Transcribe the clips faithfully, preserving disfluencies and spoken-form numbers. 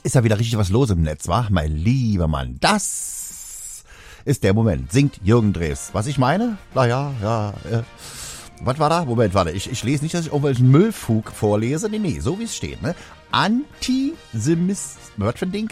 ist ja wieder richtig was los im Netz, wa? Mein lieber Mann, das ist der Moment. Singt Jürgen Drews. Was ich meine? Naja, ja, äh, was war da? Moment, warte, ich, ich lese nicht, dass ich irgendwelchen Müllfug vorlese. Nee, nee, so wie es steht, ne? Antisemitismus, was für ein Ding?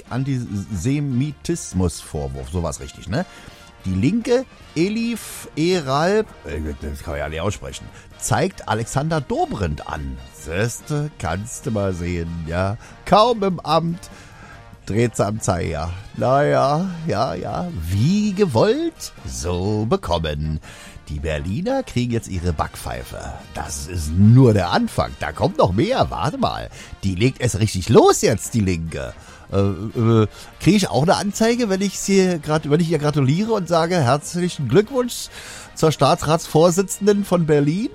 Antisemitismusvorwurf, sowas richtig, ne? Die Linke, Elif Eralb, das kann man ja nicht aussprechen, zeigt Alexander Dobrindt an. Siehste, kannst du mal sehen, ja. Kaum im Amt, dreht sie am Zeiger. Naja, ja, ja, wie gewollt, so bekommen. Die Berliner kriegen jetzt ihre Backpfeife. Das ist nur der Anfang, da kommt noch mehr, warte mal. Die legt es richtig los jetzt, die Linke. Äh, äh, kriege ich auch eine Anzeige, wenn ich sie grad, wenn ich ihr gratuliere und sage, herzlichen Glückwunsch zur Staatsratsvorsitzenden von Berlin?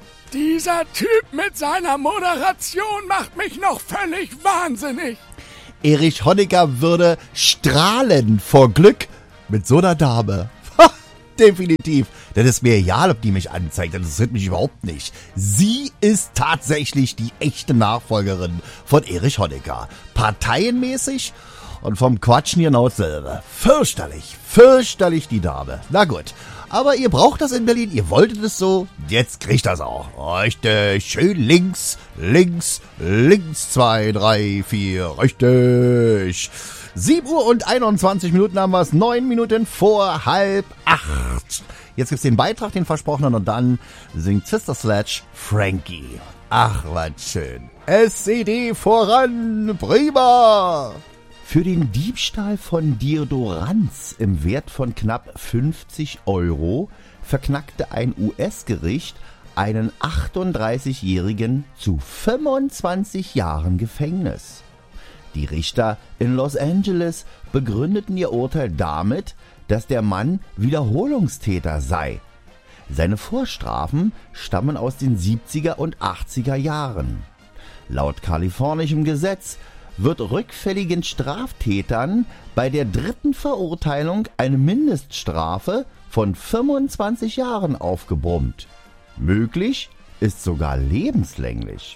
Dieser Typ mit seiner Moderation macht mich noch völlig wahnsinnig. Erich Honecker würde strahlen vor Glück mit so einer Dame. Ha, definitiv. Das ist mir egal, ob die mich anzeigt. Das interessiert mich überhaupt nicht. Sie ist tatsächlich die echte Nachfolgerin von Erich Honecker. Parteienmäßig und vom Quatschen genau dasselbe. Fürchterlich, fürchterlich die Dame. Na gut, aber ihr braucht das in Berlin, ihr wolltet es so, jetzt kriegt das auch. Richtig, schön links, links, links, zwei, drei, vier, richtig. sieben Uhr und einundzwanzig Minuten haben wir es, neun Minuten vor halb acht. Jetzt gibt's den Beitrag, den versprochenen, und dann singt Sister Sledge Frankie. Ach, was schön. S C D voran, prima! Für den Diebstahl von Deodorants im Wert von knapp fünfzig Euro verknackte ein U S-Gericht einen achtunddreißigjährigen zu fünfundzwanzig Jahren Gefängnis. Die Richter in Los Angeles begründeten ihr Urteil damit, dass der Mann Wiederholungstäter sei. Seine Vorstrafen stammen aus den siebziger und achtziger Jahren. Laut kalifornischem Gesetz wird rückfälligen Straftätern bei der dritten Verurteilung eine Mindeststrafe von fünfundzwanzig Jahren aufgebrummt. Möglich ist sogar lebenslänglich.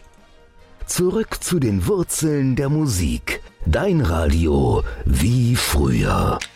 Zurück zu den Wurzeln der Musik. Dein Radio wie früher.